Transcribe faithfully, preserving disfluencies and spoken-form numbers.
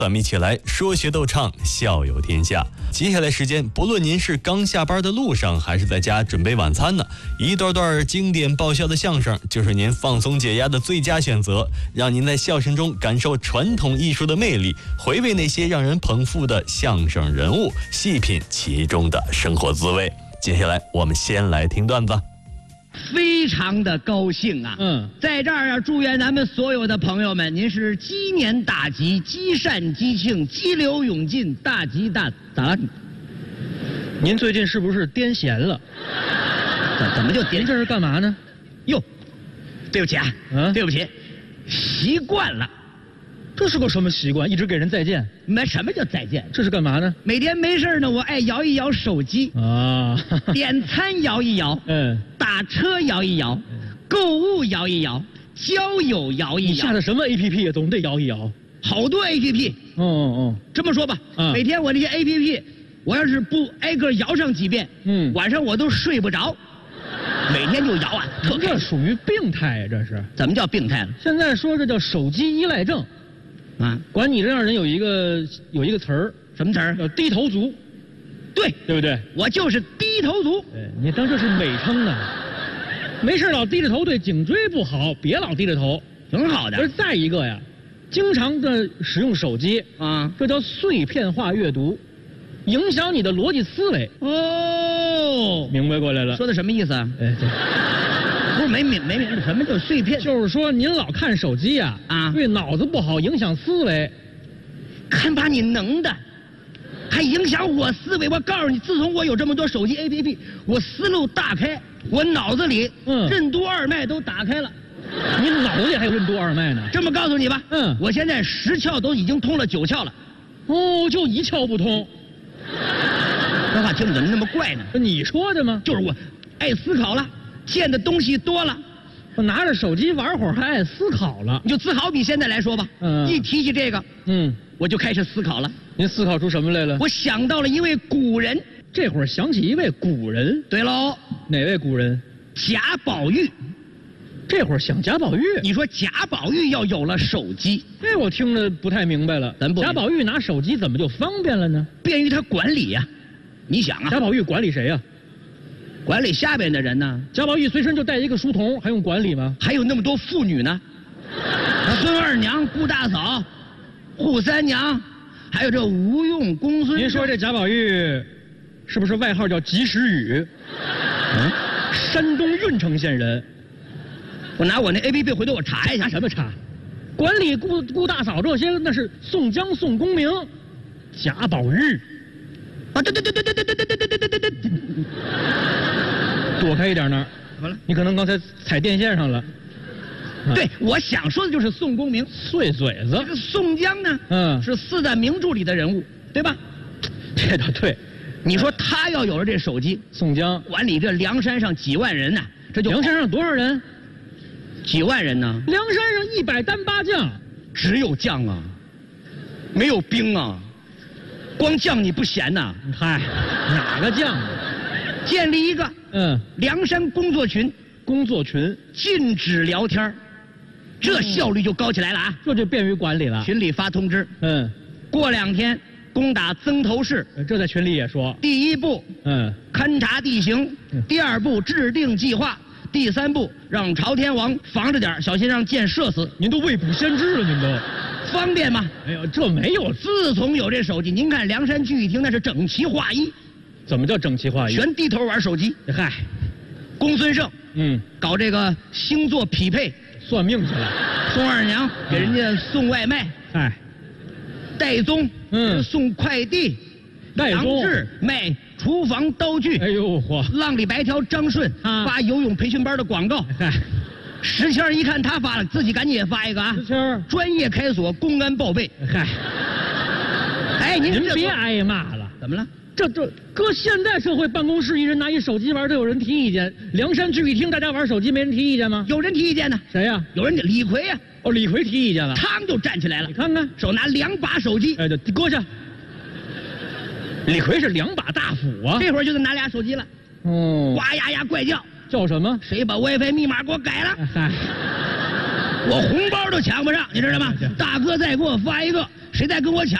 咱们一起来说学逗唱，笑有天下。接下来时间，不论您是刚下班的路上，还是在家准备晚餐呢，一段段经典爆笑的相声就是您放松解压的最佳选择，让您在笑声中感受传统艺术的魅力，回味那些让人捧腹的相声人物，细品其中的生活滋味。接下来我们先来听段子。 非常的高兴啊！ 嗯， 在这儿啊，祝愿咱们所有的朋友们，您是鸡年大吉，积善积庆，激流勇进，大吉大咋了？ 您最近是不是癫痫了？ 怎怎么就您这是干嘛呢？ 哟，对不起啊， 嗯对不起，习惯了。 这是个什么习惯？一直给人再见？ 没什么叫再见？ 这是干嘛呢？ 每天没事呢，我爱摇一摇手机啊， 点餐摇一摇， 嗯， 打车摇一摇，购物摇一摇，交友摇一摇。 你下的什么 A P P 也总得摇一摇。 好多 A P P。 哦哦哦， 这么说吧， 嗯每天我这些 A P P， 我要是不挨个摇上几遍， 嗯晚上我都睡不着，每天就摇啊，特这属于病态呀，这是。 怎么叫病态了？ 现在说这叫手机依赖症。 啊， 管你这样人有一个有一个词儿， 什么词儿？ 叫低头族， 对， 对不对？ 我就是低头族。 哎，你当这是美称呢？没事老低着头对颈椎不好，别老低着头， 挺好的。 而再一个呀，经常的使用手机啊， 这叫碎片化阅读，影响你的逻辑思维。 哦， 明白过来了。 说的什么意思啊？ 哎，对。 不是没明没明白什么叫碎片？ 就是说您老看手机呀， 啊， 对脑子不好，影响思维。 看把你能的，还影响我思维。我告诉你，自从我有这么多手机 A P P， 我思路大开，我脑子里嗯任督二脉都打开了。 你脑子里还有任督二脉呢？ 这么告诉你吧， 嗯， 我现在十窍都已经通了九窍了。 哦，就一窍不通。 这话听着怎么那么怪呢？ 你说的吗？ 就是我爱思考了，见的东西多了， 我拿着手机玩会儿还爱思考了。 你就自好比现在来说吧， 嗯， 一提起这个， 嗯， 我就开始思考了。 您思考出什么来了？ 我想到了一位古人。 这会儿想起一位古人。 对喽， 哪位古人？ 贾宝玉。 这会儿想贾宝玉。 你说贾宝玉要有了手机， 这我听着不太明白了。 咱不贾宝玉拿手机怎么就方便了呢？ 便于他管理呀、啊。你想啊， 贾宝玉管理谁呀、啊？ 管理下边的人呢？ 贾宝玉随身就带一个书童，还用管理吗？ 还有那么多妇女呢，孙二娘、顾大嫂、扈三娘，还有这吴用、公孙。 您说这贾宝玉是不是外号叫及时雨？嗯，山东郓城县人。 我拿我那 A P P 回头我查一下。 查什么查？管理顾顾大嫂这些那是宋江、宋公明，贾宝玉。 啊，对对对对对对对对对对对对对。 躲开一点那儿。 怎么了？ 你可能刚才踩电线上了。 对，我想说的就是宋公明。 碎嘴子。 这个宋江呢？ 嗯， 是四大名著里的人物，对吧？ 这倒对。 你说他要有了这手机， 宋江管理这梁山上几万人呢、啊？这就梁山上多少人？ 几万人呢？ 梁山上一百单八将， 只有将啊，没有兵啊。光将你不闲呐？ 嗨，哪个将？ 建立一个嗯梁山工作群， 工作群禁止聊天，这效率就高起来了啊！ 这就便于管理了。 群里发通知， 嗯， 过两天攻打曾头市， 这在群里也说。 第一步， 嗯， 勘察地形；第二步，制定计划；第三步，让朝天王防着点，小心让箭射死。 您都未卜先知了，您都。 方便吗？ 哎呦，这没有。 自从有这手机，您看梁山聚义厅那是整齐划一。 怎么叫整齐划一？ 全低头玩手机。 嗨， 公孙胜， 嗯， 搞这个星座匹配， 算命去了。 宋二娘给人家送外卖。 哎， 戴宗， 嗯， 送快递。 戴宗杨志卖厨房刀具。 哎呦嚯！ 浪里白条张顺发游泳培训班的广告。 嗨。 石谦一看他发了，自己赶紧也发一个啊！ 石谦专业开锁公安报备。 嗨， 哎，您您别挨骂了。 怎么了？ 这这搁现代社会，办公室一人拿一手机玩，都有人提意见。梁山聚义厅大家玩手机，没人提意见吗？ 有人提意见呢。 谁呀、啊？ 有人李逵呀、啊。 哦，李逵提意见了， 嘡就站起来了。 你看看， 手拿两把手机。 哎，对，搁下。李逵是两把大斧啊， 这会儿就得拿俩手机了。 哦， 呱呀呀怪叫。 叫什么？ 谁把 WiFi 密码给我改了？ 嗨， 我红包都抢不上，你知道吗？大哥再给我发一个，谁再跟我抢？